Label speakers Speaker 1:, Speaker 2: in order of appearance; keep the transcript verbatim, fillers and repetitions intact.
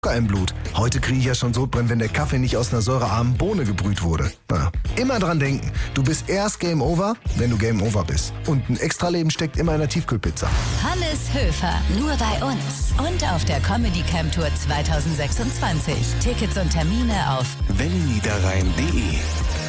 Speaker 1: im Blut. Heute kriege ich ja schon Sodbrennen, wenn der Kaffee nicht aus einer säurearmen Bohne gebrüht wurde. Na, immer dran denken, du bist erst Game Over, wenn du Game Over bist. Und ein Extra-Leben steckt immer in der Tiefkühlpizza.
Speaker 2: Hannes Höfer, nur bei uns. Und auf der Comedy Camp Tour zwanzig sechsundzwanzig. Tickets und Termine auf
Speaker 3: welle niederrhein punkt de.